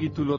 Capítulo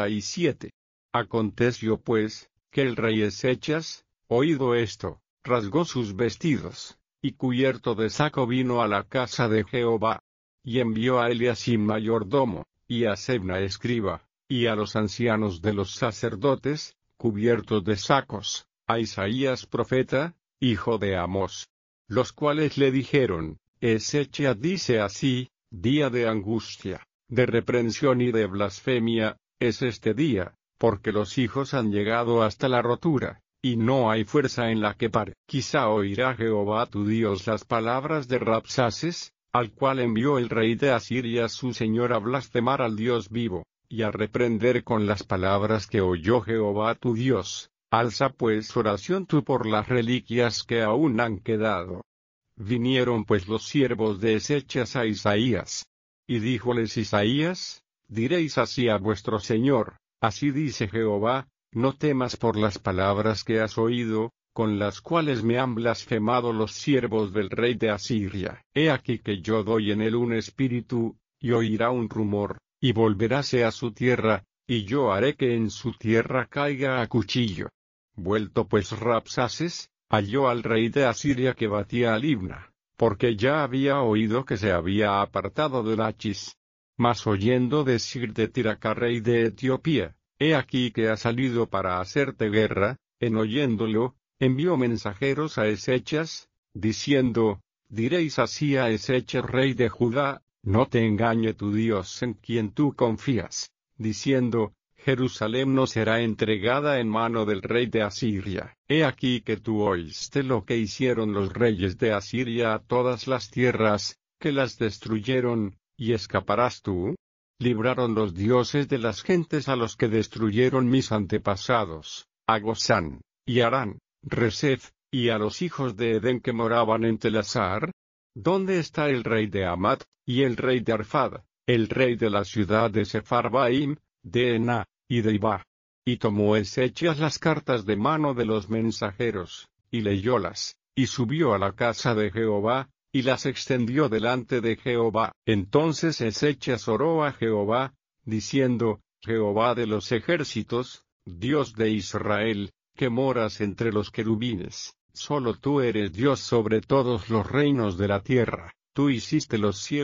37. Aconteció pues, que el rey Ezechas, oído esto, rasgó sus vestidos, y cubierto de saco vino a la casa de Jehová. Y envió a Eliasim mayordomo, y a Sebna escriba, y a los ancianos de los sacerdotes, cubiertos de sacos, a Isaías profeta, hijo de Amós. Los cuales le dijeron: Ezechas dice así: día de angustia, de reprensión y de blasfemia, es este día, porque los hijos han llegado hasta la rotura, y no hay fuerza en la que pare. Quizá oirá Jehová tu Dios las palabras de Rabsaces, al cual envió el rey de Asiria su señor a blasfemar al Dios vivo, y a reprender con las palabras que oyó Jehová tu Dios. Alza pues oración tú por las reliquias que aún han quedado. Vinieron pues los siervos de Ezechas a Isaías. Y díjoles Isaías: diréis así a vuestro señor: así dice Jehová, no temas por las palabras que has oído, con las cuales me han blasfemado los siervos del rey de Asiria. He aquí que yo doy en él un espíritu, y oirá un rumor, y volveráse a su tierra, y yo haré que en su tierra caiga a cuchillo. Vuelto pues Rabsaces, halló al rey de Asiria que batía a Libna, porque ya había oído que se había apartado de Lachis. Mas oyendo decir de Tiraca rey de Etiopía: he aquí que ha salido para hacerte guerra, en oyéndolo, envió mensajeros a Ezechas, diciendo: diréis así a Ezechas rey de Judá: no te engañe tu Dios en quien tú confías, diciendo: Jerusalén no será entregada en mano del rey de Asiria. He aquí que tú oíste lo que hicieron los reyes de Asiria a todas las tierras, que las destruyeron, y escaparás tú. Libraron los dioses de las gentes a los que destruyeron mis antepasados, a Gozán, y Harán, Resef, y a los hijos de Edén que moraban en Telasar. ¿Dónde está el rey de Amat, y el rey de Arfad, el rey de la ciudad de Sepharvaim, de Ená, y de Iba? Y tomó Ezechas las cartas de mano de los mensajeros, y leyólas, y subió a la casa de Jehová, y las extendió delante de Jehová. Entonces Ezechas oró a Jehová, diciendo: Jehová de los ejércitos, Dios de Israel, que moras entre los querubines, solo tú eres Dios sobre todos los reinos de la tierra. Tú hiciste los cielos